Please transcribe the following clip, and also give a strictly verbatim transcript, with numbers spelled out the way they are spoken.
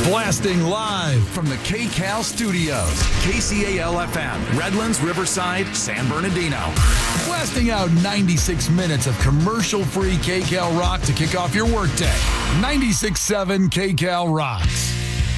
Blasting live from the K-Cal Studios. K C A L F M, Redlands, Riverside, San Bernardino. Blasting out ninety-six minutes of commercial-free K-Cal rock to kick off your workday. ninety-six point seven K-Cal rocks.